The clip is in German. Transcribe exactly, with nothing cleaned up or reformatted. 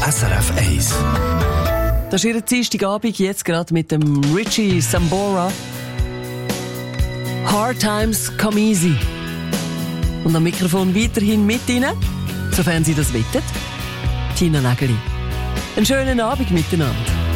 S R F eins. Das ist Ihr Dienstagabend, jetzt gerade mit dem Richie Sambora. Hard Times Come Easy. Und am Mikrofon weiterhin mit Ihnen, sofern Sie das wettet, Tina Nägeli. Einen schönen Abend miteinander.